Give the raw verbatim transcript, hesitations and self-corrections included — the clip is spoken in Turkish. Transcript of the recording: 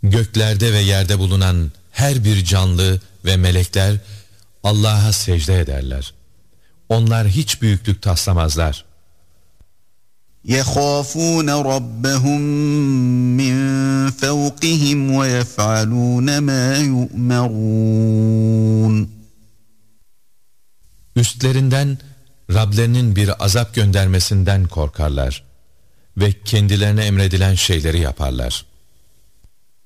Göklerde ve yerde bulunan her bir canlı ve melekler Allah'a secde ederler. Onlar hiç büyüklük taslamazlar. يَخَافُونَ رَبَّهُمْ مِنْ فَوْقِهِمْ وَيَفْعَلُونَ مَا يُؤْمَرُونَ Üstlerinden Rablerinin bir azap göndermesinden korkarlar ve kendilerine emredilen şeyleri yaparlar.